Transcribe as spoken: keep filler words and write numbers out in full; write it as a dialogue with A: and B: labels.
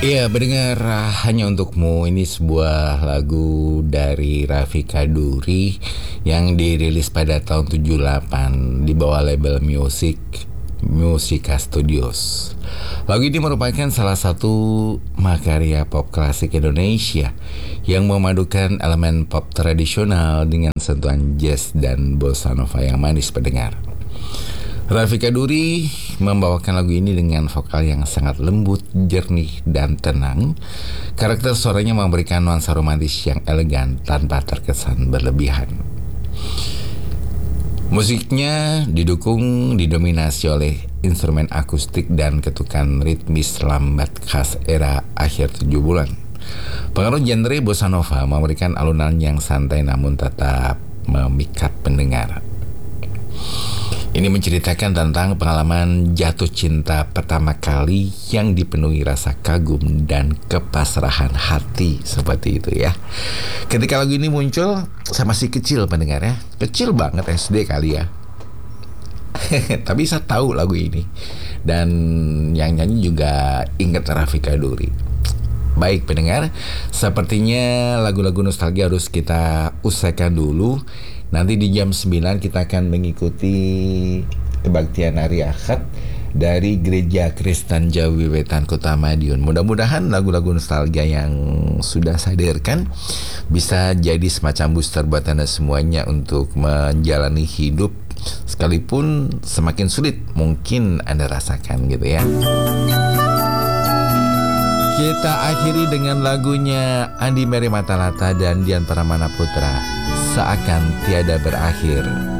A: Iya, mendengar Hanya Untukmu, ini sebuah lagu dari Rafika Duri yang dirilis pada tahun tujuh puluh delapan di bawah label Music Musica Studios. Lagu ini merupakan salah satu makarya pop klasik Indonesia yang memadukan elemen pop tradisional dengan sentuhan jazz dan bossa nova yang manis pendengar. Rafika Duri membawakan lagu ini dengan vokal yang sangat lembut, jernih, dan tenang. Karakter suaranya memberikan nuansa romantis yang elegan tanpa terkesan berlebihan. Musiknya didukung didominasi oleh instrumen akustik dan ketukan ritmis lambat khas era akhir tujuh bulan. Pengaruh genre bossa nova memberikan alunan yang santai namun tetap memikat pendengar. Ini menceritakan tentang pengalaman jatuh cinta pertama kali yang dipenuhi rasa kagum dan kepasrahan hati, seperti itu ya. Ketika lagu ini muncul, saya masih kecil pendengar ya, kecil banget S D kali ya. Tapi saya tahu lagu ini, dan yang nyanyi juga ingat Rafika Duri. Baik pendengar, sepertinya lagu-lagu nostalgia harus kita usaikan dulu. Nanti di jam sembilan kita akan mengikuti kebaktian hari Ahad dari Gereja Kristen Jawi Wetan Kota Madiun. Mudah-mudahan lagu-lagu nostalgia yang sudah saya hadirkan bisa jadi semacam booster buat Anda semuanya untuk menjalani hidup, sekalipun semakin sulit mungkin Anda rasakan gitu ya. Kita akhiri dengan lagunya Andi Mary Matalata dan Dian Paramana Putra, Seakan Tiada Berakhir.